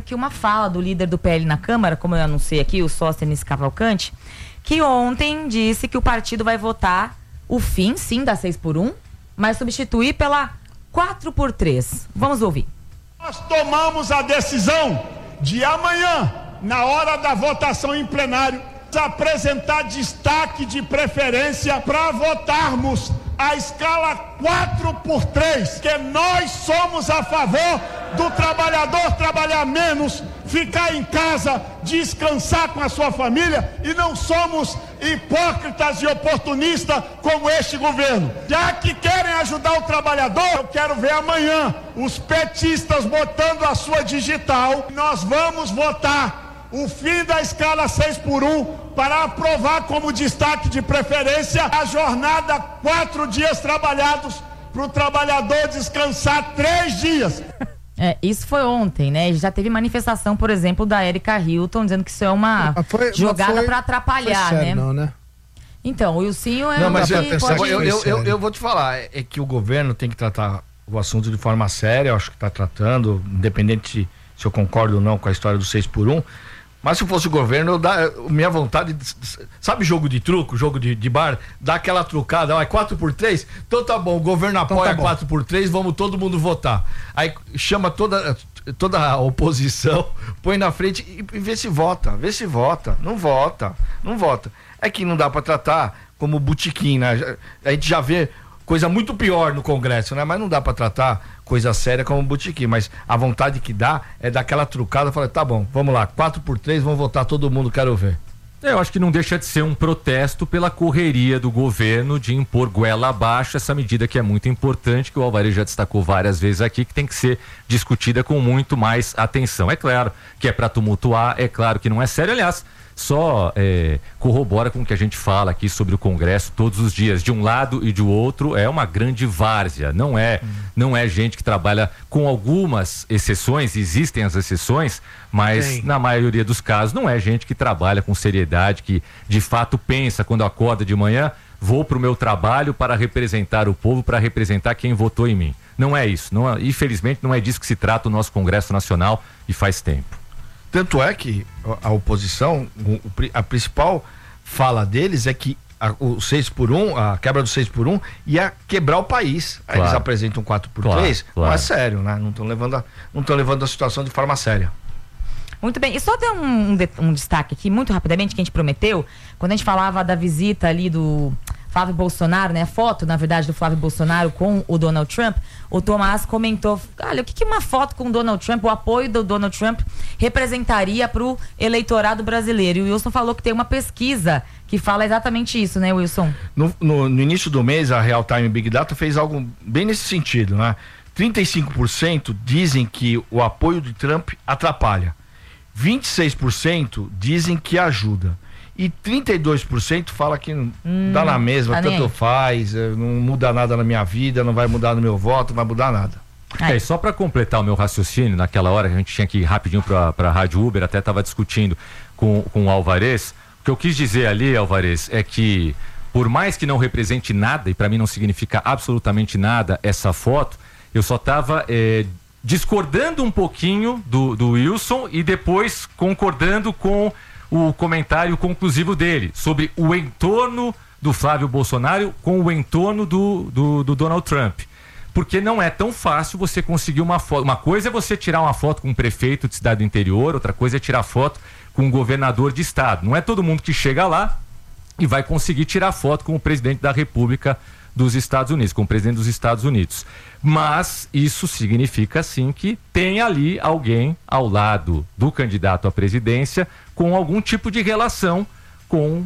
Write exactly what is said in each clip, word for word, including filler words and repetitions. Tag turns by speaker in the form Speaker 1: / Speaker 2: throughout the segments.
Speaker 1: aqui uma fala do líder do P L na Câmara, como eu anunciei aqui, o Sóstenes Cavalcante, que ontem disse que o partido vai votar o fim, sim, da seis por um, mas substituir pela quatro por três. Vamos ouvir.
Speaker 2: Nós tomamos a decisão de amanhã, na hora da votação em plenário, apresentar destaque de preferência para votarmos a escala quatro por três, que nós somos a favor do trabalhador trabalhar menos, ficar em casa, descansar com a sua família, e não somos hipócritas e oportunistas como este governo. Já que querem ajudar o trabalhador, eu quero ver amanhã os petistas botando a sua digital. Nós vamos votar o fim da escala seis por um para aprovar como destaque de preferência a jornada quatro dias trabalhados para o trabalhador descansar três dias.
Speaker 1: É, isso foi ontem, né? Já teve manifestação, por exemplo, da Erika Hilton dizendo que isso é uma foi, jogada para atrapalhar, sério, né?
Speaker 3: Não, né?
Speaker 1: Então, o Wilsinho é
Speaker 4: não, mas
Speaker 1: que
Speaker 4: eu,
Speaker 1: pode...
Speaker 4: eu, eu, eu, eu vou te falar, é que o governo tem que tratar o assunto de forma séria, eu acho que está tratando, independente se eu concordo ou não com a história do seis por um. Mas se fosse o governo, eu dá, minha vontade, sabe jogo de truco, jogo de, de bar, dá aquela trucada, ó, é quatro por três, então tá bom, o governo apoia então tá quatro por três, vamos todo mundo votar. Aí chama toda, toda a oposição, põe na frente e, e vê se vota, vê se vota, não vota, não vota. É que não dá pra tratar como botequim, né? A gente já vê coisa muito pior no Congresso, né? Mas não dá pra tratar coisa séria como botequim, mas a vontade que dá é daquela trucada, falar, tá bom, vamos lá, quatro por três, vamos votar todo mundo, quero ver.
Speaker 5: Eu acho que não deixa de ser um protesto pela correria do governo de impor goela abaixo essa medida que é muito importante, que o Alvarez já destacou várias vezes aqui, que tem que ser discutida com muito mais atenção. É claro que é para tumultuar, é claro que não é sério, aliás, só é, corrobora com o que a gente fala aqui sobre o Congresso todos os dias. De um lado e de outro é uma grande várzea. Não é, hum. não é gente que trabalha, com algumas exceções, existem as exceções, mas Sim. na maioria dos casos não é gente que trabalha com seriedade, que de fato pensa quando acorda de manhã, vou para o meu trabalho para representar o povo, para representar quem votou em mim. Não é isso. Não é, infelizmente não é disso que se trata o nosso Congresso Nacional e faz tempo.
Speaker 4: Tanto é que a oposição, a principal fala deles é que a, o seis por um, a quebra do seis por um ia quebrar o país. Aí claro. Eles apresentam quatro por três, claro, claro. Não é sério, né? Não estão levando, a, não estão levando a situação de forma séria.
Speaker 1: Muito bem, e só ter um, um, um destaque aqui, muito rapidamente, que a gente prometeu, quando a gente falava da visita ali do Flávio Bolsonaro, né? A foto, na verdade, do Flávio Bolsonaro com o Donald Trump, o Tomás comentou, olha, o que, que uma foto com o Donald Trump, o apoio do Donald Trump representaria para o eleitorado brasileiro? E o Wilson falou que tem uma pesquisa que fala exatamente isso, né, Wilson?
Speaker 4: No, no, no início do mês, a Real Time Big Data fez algo bem nesse sentido, né? trinta e cinco por cento dizem que o apoio de Trump atrapalha. vinte e seis por cento dizem que ajuda. E trinta e dois por cento fala que hum, dá na mesma, tá tanto faz, não muda nada na minha vida, não vai mudar no meu voto, não vai mudar nada.
Speaker 5: É, e só para completar o meu raciocínio, naquela hora que a gente tinha que ir rapidinho para a Rádio Uber, até estava discutindo com, com o Alvarez, o que eu quis dizer ali, Alvarez, é que por mais que não represente nada, e para mim não significa absolutamente nada essa foto, eu só estava é, discordando um pouquinho do, do Wilson e depois concordando com o comentário conclusivo dele sobre o entorno do Flávio Bolsonaro com o entorno do, do, do Donald Trump. Porque não é tão fácil você conseguir uma foto. Uma coisa é você tirar uma foto com um prefeito de cidade do interior, outra coisa é tirar foto com um governador de estado. Não é todo mundo que chega lá e vai conseguir tirar foto com o presidente da República dos Estados Unidos, com o presidente dos Estados Unidos. Mas isso significa sim que tem ali alguém ao lado do candidato à presidência com algum tipo de relação com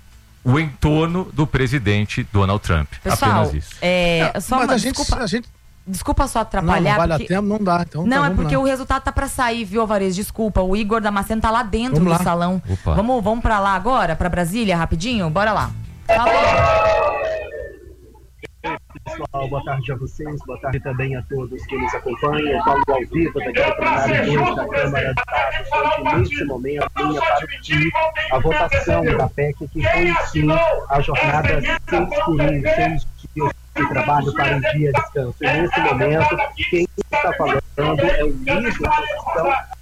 Speaker 5: o entorno do presidente Donald Trump.
Speaker 1: Pessoal,
Speaker 5: apenas isso.
Speaker 1: É,
Speaker 3: é,
Speaker 1: só
Speaker 3: mas
Speaker 1: uma,
Speaker 3: a gente,
Speaker 1: desculpa,
Speaker 3: a gente...
Speaker 1: desculpa só atrapalhar.
Speaker 3: Não, não vale
Speaker 1: porque...
Speaker 3: a tempo, não dá. Então,
Speaker 1: não,
Speaker 3: tá,
Speaker 1: é porque
Speaker 3: lá.
Speaker 1: o resultado tá pra sair, viu, Alvarez? Desculpa, o Igor Damasceno tá lá dentro
Speaker 3: vamos
Speaker 1: do
Speaker 3: lá.
Speaker 1: salão.
Speaker 5: Opa.
Speaker 1: Vamos, vamos pra lá agora, pra Brasília, rapidinho? Bora lá. Fala aí.
Speaker 6: Pessoal, boa tarde a vocês, boa tarde também a todos que nos acompanham. Falo ao vivo daqui do plenário dois da Câmara dos Deputados, onde neste momento linha para o fim a votação da P E C que foi sim a jornada seis por um, seis dias de trabalho para um dia de descanso. E nesse momento, quem está falando é o ministro da oposição,